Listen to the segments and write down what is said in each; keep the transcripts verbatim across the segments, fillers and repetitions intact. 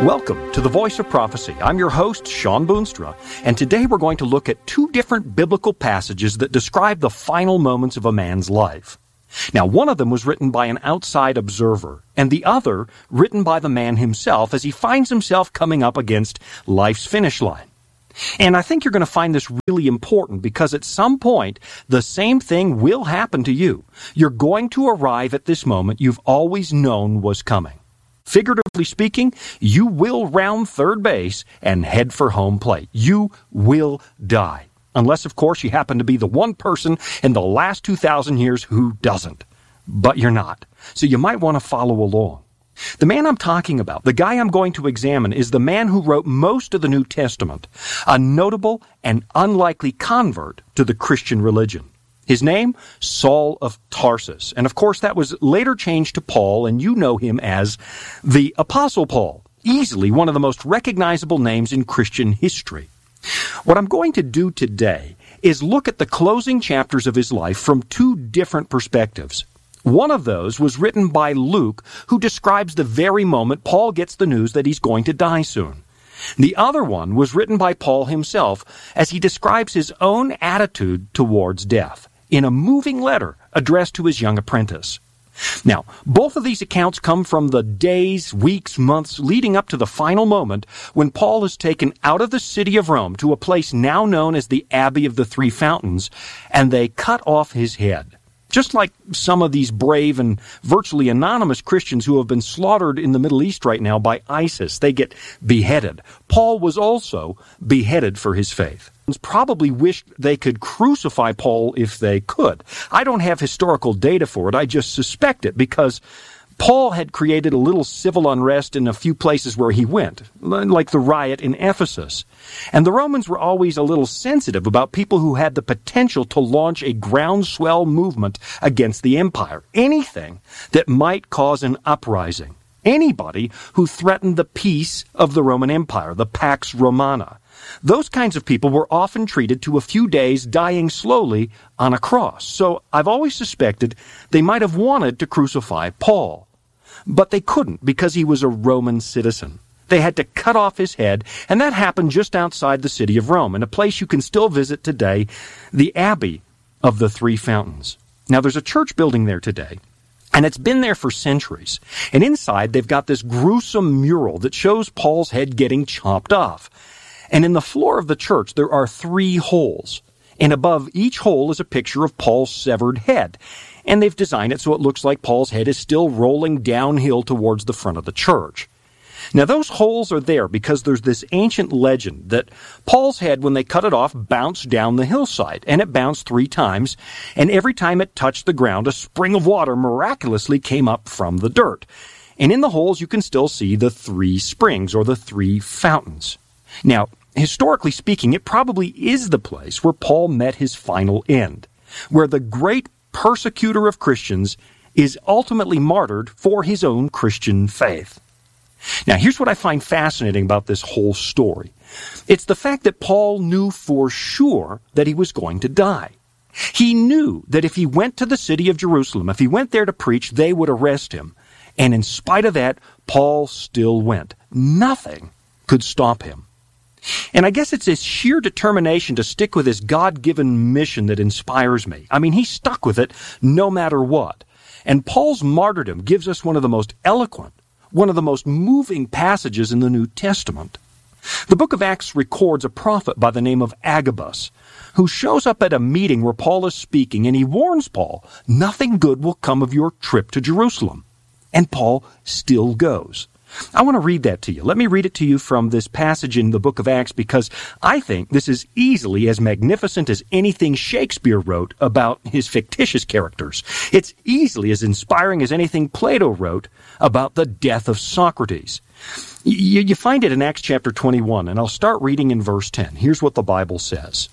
Welcome to the Voice of Prophecy. I'm your host, Sean Boonstra, and today we're going to look at two different biblical passages that describe the final moments of a man's life. Now, one of them was written by an outside observer, and the other written by the man himself as he finds himself coming up against life's finish line. And I think you're going to find this really important because at some point, the same thing will happen to you. You're going to arrive at this moment you've always known was coming. Figuratively speaking, you will round third base and head for home plate. You will die. Unless, of course, you happen to be the one person in the last two thousand years who doesn't. But you're not. So you might want to follow along. The man I'm talking about, the guy I'm going to examine, is the man who wrote most of the New Testament, a notable and unlikely convert to the Christian religion. His name, Saul of Tarsus. And of course, that was later changed to Paul, and you know him as the Apostle Paul, easily one of the most recognizable names in Christian history. What I'm going to do today is look at the closing chapters of his life from two different perspectives. One of those was written by Luke, who describes the very moment Paul gets the news that he's going to die soon. The other one was written by Paul himself as he describes his own attitude towards death in a moving letter addressed to his young apprentice. Now, both of these accounts come from the days, weeks, months leading up to the final moment when Paul is taken out of the city of Rome to a place now known as the Abbey of the Three Fountains, and they cut off his head. Just like some of these brave and virtually anonymous Christians who have been slaughtered in the Middle East right now by ISIS, they get beheaded. Paul was also beheaded for his faith. Probably wished they could crucify Paul if they could. I don't have historical data for it. I just suspect it because Paul had created a little civil unrest in a few places where he went, like the riot in Ephesus. And the Romans were always a little sensitive about people who had the potential to launch a groundswell movement against the empire. Anything that might cause an uprising. Anybody who threatened the peace of the Roman Empire, the Pax Romana. Those kinds of people were often treated to a few days dying slowly on a cross. So I've always suspected they might have wanted to crucify Paul. But they couldn't because he was a Roman citizen. They had to cut off his head, and that happened just outside the city of Rome, in a place you can still visit today, the Abbey of the Three Fountains. Now, there's a church building there today, and it's been there for centuries. And inside, they've got this gruesome mural that shows Paul's head getting chopped off. And in the floor of the church, there are three holes. And above each hole is a picture of Paul's severed head. And they've designed it so it looks like Paul's head is still rolling downhill towards the front of the church. Now, those holes are there because there's this ancient legend that Paul's head, when they cut it off, bounced down the hillside. And it bounced three times. And every time it touched the ground, a spring of water miraculously came up from the dirt. And in the holes, you can still see the three springs, or the three fountains. Now, historically speaking, it probably is the place where Paul met his final end, where the great persecutor of Christians is ultimately martyred for his own Christian faith. Now, here's what I find fascinating about this whole story. It's the fact that Paul knew for sure that he was going to die. He knew that if he went to the city of Jerusalem, if he went there to preach, they would arrest him. And in spite of that, Paul still went. Nothing could stop him. And I guess it's his sheer determination to stick with his God-given mission that inspires me. I mean, he stuck with it no matter what. And Paul's martyrdom gives us one of the most eloquent, one of the most moving passages in the New Testament. The book of Acts records a prophet by the name of Agabus, who shows up at a meeting where Paul is speaking, and he warns Paul, nothing good will come of your trip to Jerusalem. And Paul still goes. I want to read that to you. Let me read it to you from this passage in the book of Acts because I think this is easily as magnificent as anything Shakespeare wrote about his fictitious characters. It's easily as inspiring as anything Plato wrote about the death of Socrates. You, you find it in Acts chapter twenty-one, and I'll start reading in verse ten. Here's what the Bible says.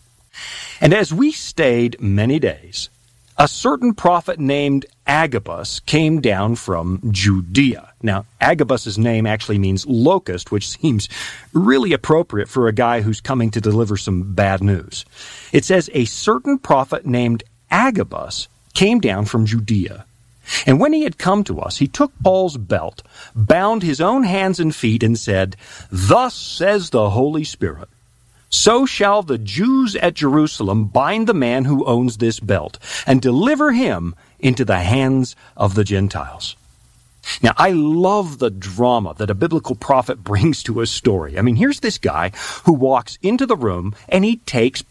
And as we stayed many days, a certain prophet named Agabus came down from Judea. Now, Agabus's name actually means locust, which seems really appropriate for a guy who's coming to deliver some bad news. It says, a certain prophet named Agabus came down from Judea. And when he had come to us, he took Paul's belt, bound his own hands and feet, and said, "Thus says the Holy Spirit, so shall the Jews at Jerusalem bind the man who owns this belt, and deliver him into the hands of the Gentiles." Now, I love the drama that a biblical prophet brings to a story. I mean, here's this guy who walks into the room, and he takes